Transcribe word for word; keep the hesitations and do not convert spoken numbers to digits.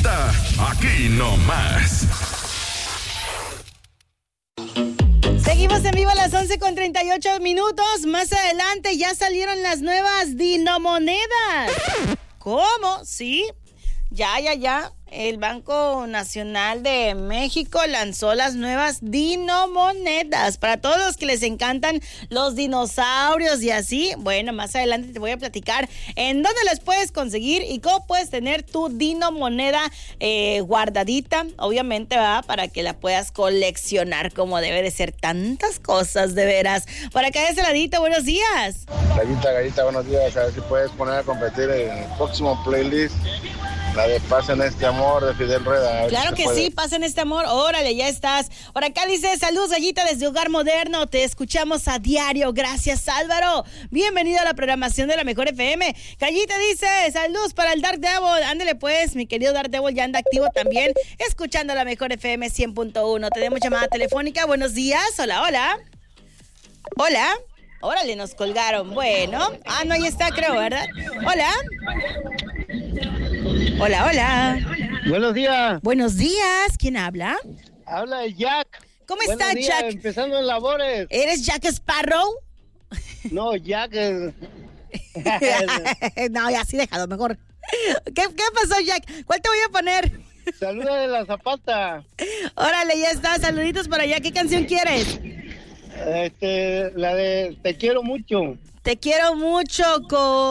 está aquí nomás. Seguimos en vivo a las once con treinta y ocho minutos. Más adelante ya salieron las nuevas dinomonedas. ¿Cómo? Sí. Ya, ya, ya. El Banco Nacional de México lanzó las nuevas dinomonedas. Para todos los que les encantan los dinosaurios y así, bueno, más adelante te voy a platicar en dónde las puedes conseguir y cómo puedes tener tu dinomoneda eh, guardadita, obviamente, ¿verdad? Para que la puedas coleccionar como debe de ser. Tantas cosas, de veras. Por acá de ese ladito, buenos días. Gallita, Gallita, buenos días. A ver si puedes poner a competir en el próximo playlist la de Pasen este amor de Fidel Rueda. Claro si que sí, Pasen este amor. Órale, ya estás. Por acá dice, saludos, Gallita, desde Hogar Moderno. Te escuchamos a diario. Gracias, Álvaro. Bienvenido a la programación de la Mejor F M. Gallita dice, saludos para el Dark Devil. Ándale pues, mi querido Dark Devil ya anda activo también, escuchando a la Mejor F M cien punto uno. Tenemos llamada telefónica. Buenos días. Hola, hola. Hola. Órale, nos colgaron. Bueno. Ah, no, ahí está, creo, ¿verdad? Hola. Hola, hola. Buenos días. Buenos días. ¿Quién habla? Habla el Jack. ¿Cómo Buenos está, días, Jack? Empezando en labores. ¿Eres Jack Sparrow? No, Jack es... No, ya sí, déjalo mejor. ¿Qué, ¿Qué pasó, Jack? ¿Cuál te voy a poner? Saluda de la Zapata. Órale, ya está. Saluditos por allá. ¿Qué canción quieres? Este, la de Te quiero mucho. Te quiero mucho con...